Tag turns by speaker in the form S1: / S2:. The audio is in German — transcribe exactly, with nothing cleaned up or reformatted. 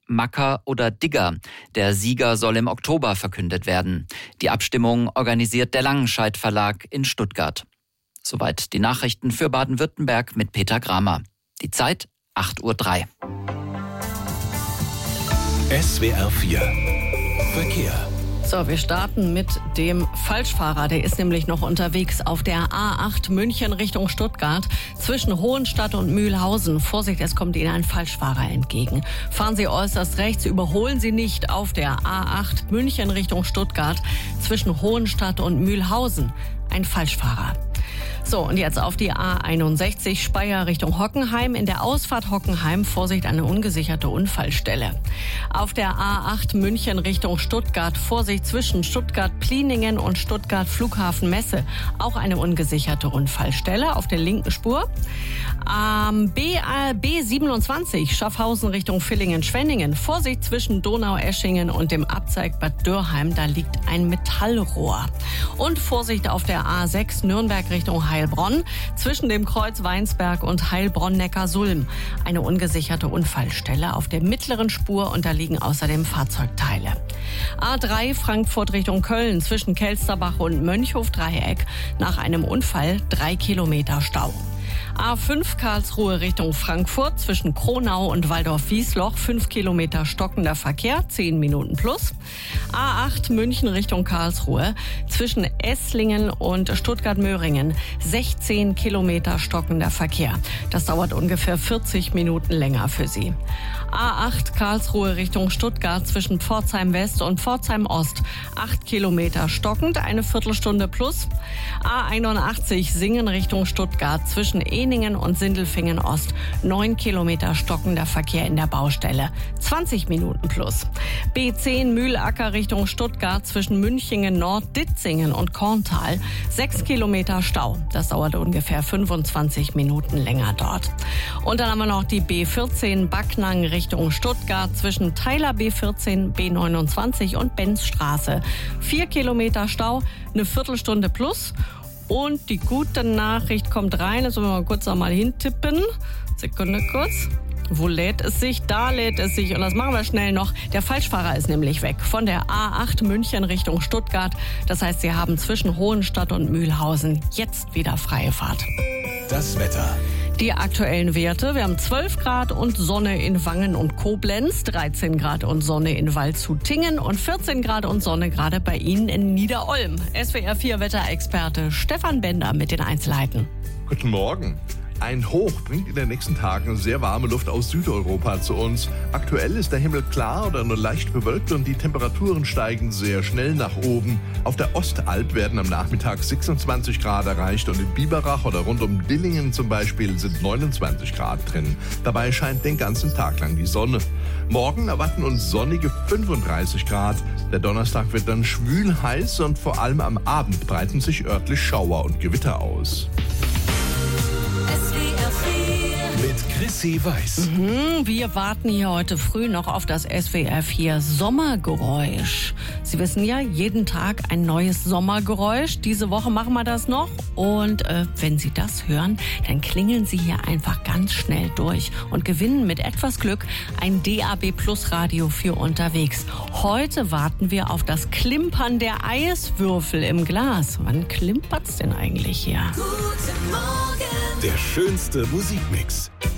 S1: Macker oder Digger. Der Sieger soll im Oktober verkündet werden. Die Abstimmung organisiert der Langenscheidt Verlag in Stuttgart. Soweit die Nachrichten für Baden-Württemberg mit Peter Gramer. Die Zeit acht Uhr drei.
S2: S W R vier Verkehr.
S3: So, wir starten mit dem Falschfahrer. Der ist nämlich noch unterwegs auf der A acht München Richtung Stuttgart zwischen Hohenstadt und Mühlhausen. Vorsicht, es kommt Ihnen ein Falschfahrer entgegen. Fahren Sie äußerst rechts, überholen Sie nicht auf der A acht München Richtung Stuttgart zwischen Hohenstadt und Mühlhausen. Ein Falschfahrer. So, und jetzt auf die A einundsechzig Speyer Richtung Hockenheim. In der Ausfahrt Hockenheim, Vorsicht, eine ungesicherte Unfallstelle. Auf der A acht München Richtung Stuttgart, Vorsicht zwischen Stuttgart-Pliningen und Stuttgart-Flughafen-Messe. Auch eine ungesicherte Unfallstelle auf der linken Spur. Ähm, B siebenundzwanzig Schaffhausen Richtung Villingen-Schwenningen. Vorsicht zwischen Donaueschingen und dem Abzweig Bad Dürrheim, da liegt ein Metallrohr. Und Vorsicht auf der A sechs Nürnberg Richtung Heilbronn zwischen dem Kreuz Weinsberg und Heilbronn-Neckarsulm. Eine ungesicherte Unfallstelle auf der mittleren Spur und da liegen außerdem Fahrzeugteile. A drei Frankfurt Richtung Köln zwischen Kelsterbach und Mönchhof-Dreieck. Nach einem Unfall drei Kilometer Stau. A fünf Karlsruhe Richtung Frankfurt zwischen Kronau und Waldorf-Wiesloch, fünf Kilometer stockender Verkehr, zehn Minuten plus. A acht München Richtung Karlsruhe zwischen Esslingen und Stuttgart-Möhringen, sechzehn Kilometer stockender Verkehr. Das dauert ungefähr vierzig Minuten länger für Sie. A acht Karlsruhe Richtung Stuttgart zwischen Pforzheim West und Pforzheim Ost, acht Kilometer stockend, eine Viertelstunde plus. A einundachtzig Singen Richtung Stuttgart zwischen Ehningen und Sindelfingen Ost, neun Kilometer stockender Verkehr in der Baustelle, zwanzig Minuten plus. B zehn Mühlacker Richtung Stuttgart zwischen Münchingen Nord, Ditzingen und Korntal, sechs Kilometer Stau. Das dauert ungefähr fünfundzwanzig Minuten länger dort. Und dann haben wir noch die B vierzehn Backnang Richtung Stuttgart zwischen Theiler B vierzehn, B neunundzwanzig und Benzstraße. Vier Kilometer Stau, eine Viertelstunde plus. Und die gute Nachricht kommt rein. Jetzt wollen wir mal kurz einmal hintippen. Sekunde kurz. Wo lädt es sich? Da lädt es sich. Und das machen wir schnell noch. Der Falschfahrer ist nämlich weg. Von der A acht München Richtung Stuttgart. Das heißt, Sie haben zwischen Hohenstadt und Mühlhausen jetzt wieder freie Fahrt.
S2: Das Wetter.
S3: Die aktuellen Werte: Wir haben zwölf Grad und Sonne in Wangen und Koblenz, dreizehn Grad und Sonne in Waldshut-Tiengen und vierzehn Grad und Sonne gerade bei Ihnen in Niederolm. S W R vier Wetterexperte Stefan Bender mit den Einzelheiten.
S4: Guten Morgen. Ein Hoch bringt in den nächsten Tagen sehr warme Luft aus Südeuropa zu uns. Aktuell ist der Himmel klar oder nur leicht bewölkt und die Temperaturen steigen sehr schnell nach oben. Auf der Ostalb werden am Nachmittag sechsundzwanzig Grad erreicht und in Biberach oder rund um Dillingen zum Beispiel sind neunundzwanzig Grad drin. Dabei scheint den ganzen Tag lang die Sonne. Morgen erwarten uns sonnige fünfunddreißig Grad. Der Donnerstag wird dann schwül heiß und vor allem am Abend breiten sich örtlich Schauer und Gewitter aus.
S2: Mit Chrissy Weiß.
S3: Mhm, wir warten hier heute früh noch auf das S W R vier Sommergeräusch. Sie wissen ja, jeden Tag ein neues Sommergeräusch. Diese Woche machen wir das noch. Und äh, wenn Sie das hören, dann klingeln Sie hier einfach ganz schnell durch und gewinnen mit etwas Glück ein D A B Plus Radio für unterwegs. Heute warten wir auf das Klimpern der Eiswürfel im Glas. Wann klimpert's denn eigentlich hier?
S2: Der schönste Musikmix.